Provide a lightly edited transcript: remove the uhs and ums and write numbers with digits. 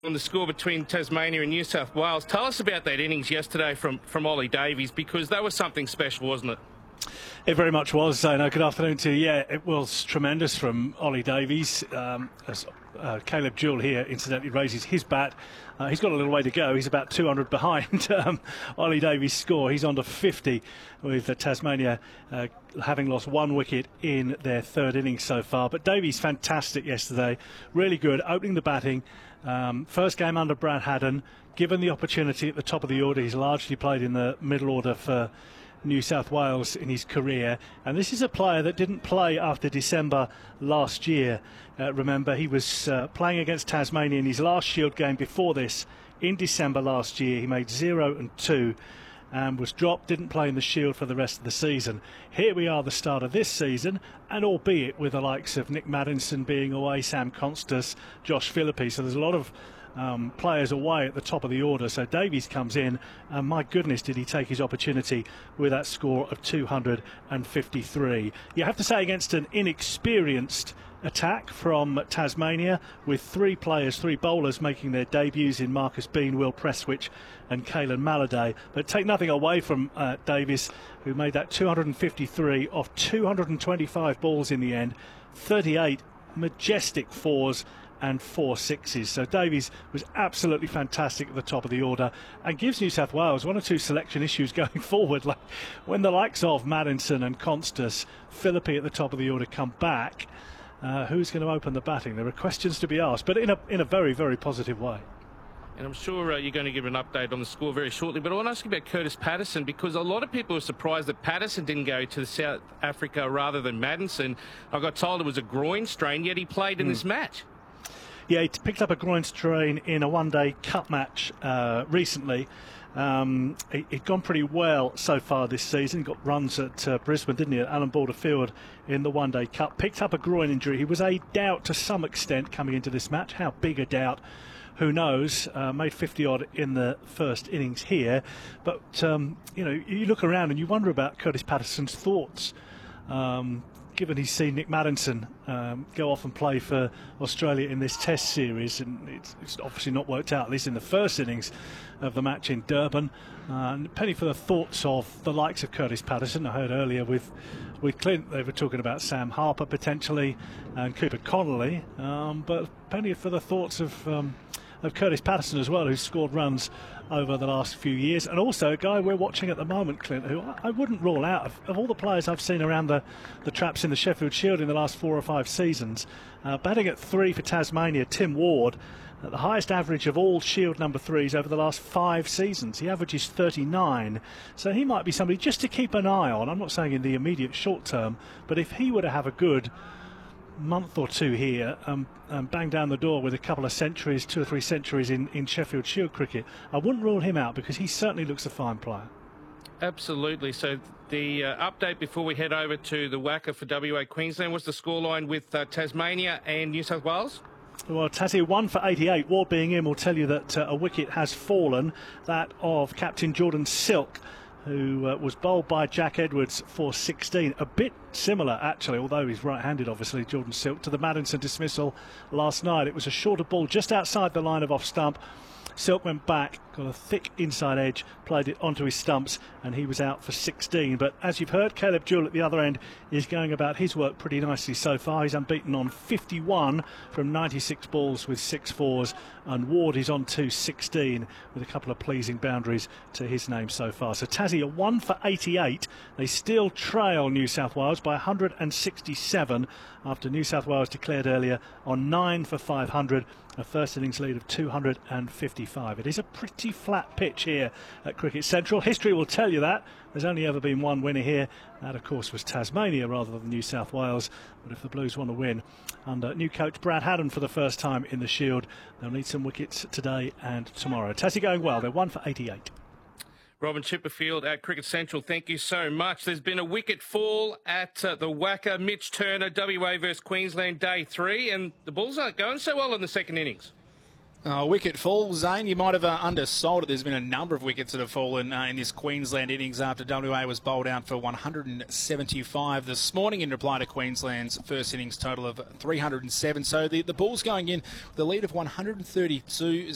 On the score between Tasmania and New South Wales. Tell us about that innings yesterday from Ollie Davies, because that was something special, wasn't it? It very much was. No, good afternoon to you. Yeah, it was tremendous from Ollie Davies. As Caleb Jewell here incidentally raises his bat. He's got a little way to go. He's about 200 behind Ollie Davies' score. He's on to 50 with Tasmania having lost one wicket in their third innings so far. But Davies fantastic yesterday. Really good. Opening the batting. First game under Brad Haddin. Given the opportunity at the top of the order, he's largely played in the middle order for New South Wales in his career, and this is a player that didn't play after December last year. Remember, he was playing against Tasmania in his last Shield game before this in December last year. He made 0 and 2 and was dropped, didn't play in the Shield for the rest of the season. Here we are, the start of this season, and albeit with the likes of Nick Maddinson being away, Sam Constas, Josh Philippe, so there's a lot of players away at the top of the order. So Davies comes in, and my goodness, did he take his opportunity with that score of 253. You have to say, against an inexperienced attack from Tasmania, with three bowlers making their debuts in Marcus Bean, Will Prestwich and Caelan Maladay. But take nothing away from Davies, who made that 253 off 225 balls in the end, 38 majestic fours and 4 sixes. So Davies was absolutely fantastic at the top of the order, and gives New South Wales one or two selection issues going forward. Like when the likes of Maddinson and Constas, Philippe at the top of the order come back, who's going to open the batting? There are questions to be asked, but in a very, very positive way. And I'm sure you're going to give an update on the score very shortly, but I want to ask you about Curtis Patterson, because a lot of people were surprised that Patterson didn't go to South Africa rather than Maddinson. I got told it was a groin strain, yet he played in this match. Yeah, he picked up a groin strain in a one-day cup match recently. He'd gone pretty well so far this season. Got runs at Brisbane, didn't he, at Allan Border Field in the one-day cup. Picked up a groin injury. He was a doubt to some extent coming into this match. How big a doubt? Who knows? Made 50-odd in the first innings here. But, you look around and you wonder about Curtis Patterson's thoughts. Given he's seen Nick Maddinson go off and play for Australia in this Test series, and it's obviously not worked out, at least in the first innings of the match in Durban. Penny for the thoughts of the likes of Curtis Patterson. I heard earlier with Clint, they were talking about Sam Harper potentially and Cooper Connolly, but penny for the thoughts of Curtis Patterson as well, who's scored runs over the last few years, and also a guy we're watching at the moment, Clint, who I wouldn't rule out of all the players I've seen around the traps in the Sheffield Shield in the last 4 or 5 seasons. Batting at 3 for Tasmania, Tim Ward, the highest average of all Shield number 3s over the last 5 seasons. He averages 39, so he might be somebody just to keep an eye on. I'm not saying in the immediate short term, but if he were to have a good month or two here and bang down the door with a couple of centuries, 2 or 3 centuries in Sheffield Shield cricket, I wouldn't rule him out, because he certainly looks a fine player. Absolutely. So the update before we head over to the WACA for WA Queensland was the scoreline with Tasmania and New South Wales. Well, Tassie 1 for 88. Ward being in will tell you that a wicket has fallen, that of captain Jordan Silk, who was bowled by Jack Edwards for 16. A bit similar, actually, although he's right-handed, obviously, Jordan Silk, to the Maddinson dismissal last night. It was a shorter ball just outside the line of off-stump. Silk went back, got a thick inside edge, played it onto his stumps, and he was out for 16. But as you've heard, Caleb Jewell at the other end is going about his work pretty nicely so far. He's unbeaten on 51 from 96 balls with 6 fours, and Ward is on to 16 with a couple of pleasing boundaries to his name so far. So Tassie are 1 for 88. They still trail New South Wales by 167 after New South Wales declared earlier on 9 for 500. A first innings lead of 255. It is a pretty flat pitch here at Cricket Central. History will tell you that. There's only ever been one winner here. That, of course, was Tasmania rather than New South Wales. But if the Blues want to win under new coach Brad Haddin for the first time in the Shield, they'll need some wickets today and tomorrow. Tassie going well. They're 1 for 88. Robin Chipperfield at Cricket Central, thank you so much. There's been a wicket fall at the WACA. Mitch Turner, WA versus Queensland, day 3, and the Bulls aren't going so well in the second innings. Wicket fall, Zane. You might have undersold it. There's been a number of wickets that have fallen in this Queensland innings after WA was bowled out for 175 this morning in reply to Queensland's first innings total of 307. So the Bulls going in with a lead of 132.